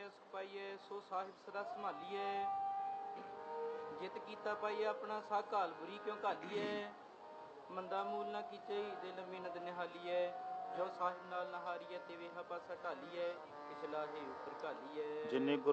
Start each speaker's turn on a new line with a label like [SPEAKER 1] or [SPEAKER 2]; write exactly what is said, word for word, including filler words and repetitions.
[SPEAKER 1] ਸੁਖ ਪਾਈਐ, ਸੋ ਸਾਹਿਬ ਸਦਾ ਸੰਭਾਲੀਐ। ਜਿਤ ਕੀਤਾ ਪਾਈਐ ਆਪਣਾ ਸਾ ਘਾਲ ਬੁਰੀ ਕਿਉ ਘਾਲੀਐ। ਮੰਦਾ ਮੂਲ ਨਾ ਕੀਚੇ ਦਿਲ ਮਿਨਦ ਨਿਹਾਲੀਐ। ਜੋ ਸਾਹਿਬ ਨਾਲ ਨਹਾਰੀਐ ਤੇ ਵੇਹਾ ਪਾਸਾ ਢਾਲੀਐ। ਕਿਛ ਲਾਹੇ ਉਪਰ ਘਾਲੀਐ।